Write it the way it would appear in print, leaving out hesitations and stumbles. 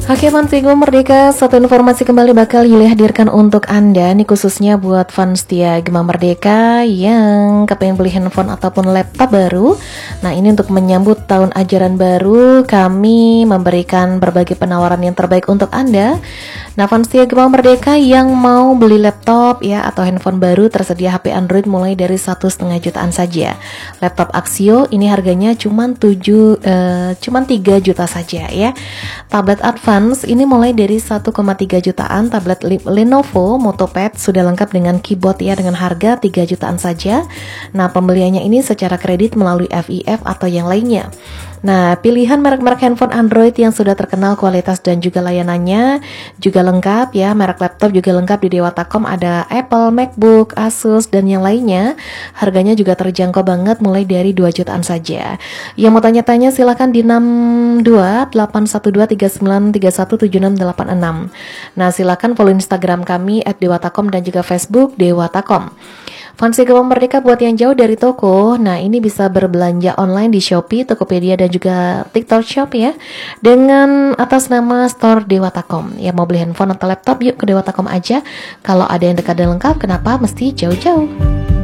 Oke, Fantigo Merdeka, satu informasi kembali bakal Yuli hadirkan untuk Anda nih, khususnya buat fans setia Gema Merdeka yang kepengen beli handphone ataupun laptop baru. Nah, ini untuk menyambut tahun ajaran baru, kami memberikan berbagai penawaran yang terbaik untuk Anda. Nah, fans setia Gema Merdeka yang mau beli laptop ya atau handphone baru, tersedia HP Android mulai dari 1,5 jutaan saja. Laptop Axio ini harganya cuma 3 juta saja ya. Tablet Advance ini mulai dari 1,3 jutaan. Tablet Lenovo MotoPad sudah lengkap dengan keyboard ya, dengan harga 3 jutaan saja. Nah, pembeliannya ini secara kredit melalui FIF atau yang lainnya. Nah, pilihan merek-merek handphone Android yang sudah terkenal kualitas dan juga layanannya juga lengkap ya. Merek laptop juga lengkap di Dewatakom, ada Apple, MacBook, Asus, dan yang lainnya. Harganya juga terjangkau banget mulai dari 2 jutaan saja. Yang mau tanya-tanya silahkan di 62812393176866. Nah, silahkan follow Instagram kami @dewatakom dan juga Facebook Dewatakom. Fansi Gema Merdeka buat yang jauh dari toko, nah ini bisa berbelanja online di Shopee, Tokopedia, dan juga TikTok Shop ya, dengan atas nama Store Dewatakom. Ya, mau beli handphone atau laptop, yuk ke Dewatakom aja. Kalau ada yang dekat dan lengkap, kenapa mesti jauh-jauh?